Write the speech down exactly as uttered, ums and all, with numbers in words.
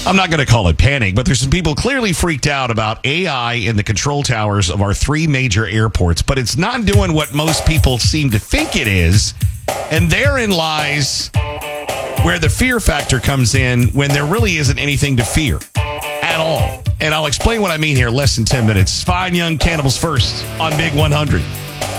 I'm not going to call it panic, but there's some people clearly freaked out about A I in the control towers of our three major airports, but it's not doing what most people seem to think it is. And therein lies where the fear factor comes in when there really isn't anything to fear at all. And I'll explain what I mean here in less than ten minutes. Fine Young Cannibals first on Big one hundred.